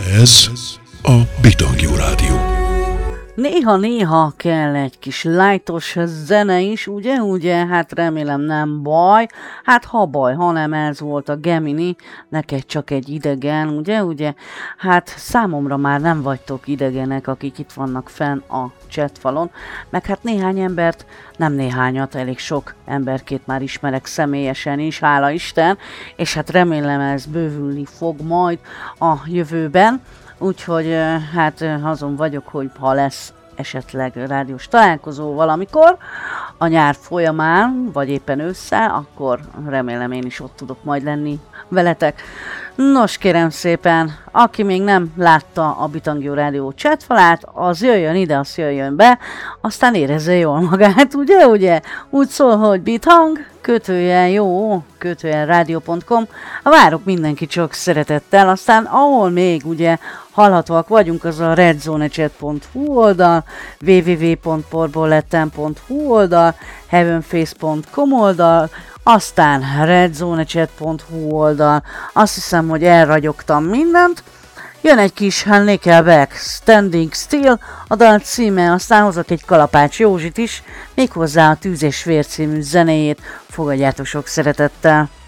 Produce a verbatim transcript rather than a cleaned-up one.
Ez a Bitangjú Rádió. Néha-néha kell egy kis lájtos zene is, ugye, ugye, hát remélem nem baj, hát ha baj, hanem ez volt a Gemini, neked csak egy idegen, ugye, ugye, hát számomra már nem vagytok idegenek, akik itt vannak fenn a chatfalon, meg hát néhány embert, nem néhányat, elég sok emberkét már ismerek személyesen is, hála Isten, és hát remélem ez bővülni fog majd a jövőben. Úgyhogy hát azon vagyok, hogy ha lesz esetleg rádiós találkozó valamikor a nyár folyamán, vagy éppen ősszel, akkor remélem én is ott tudok majd lenni veletek. Nos, kérem szépen, aki még nem látta a Bitangjú Rádió chatfalát, az jöjjön ide, az jöjjön be, aztán érezze jól magát, ugye, ugye? Úgy szól, hogy Bithang, kötőjel jó, kötőjel rádió pont com. Várok mindenki csak szeretettel, aztán ahol még ugye hallhatóak vagyunk, az a redzonechat pont hu oldal, double-u double-u double-u pont porboletten pont hu oldal, heavenface pont com oldal, aztán redzonechat pont hu oldal. Azt hiszem, hogy elragyogtam mindent. Jön egy kis Nickelback, Standing Still, a dal címe, aztán hozok egy Kalapács Józsit is, méghozzá a Tűz és Vér című zenéjét, fogadjátok sok szeretettel.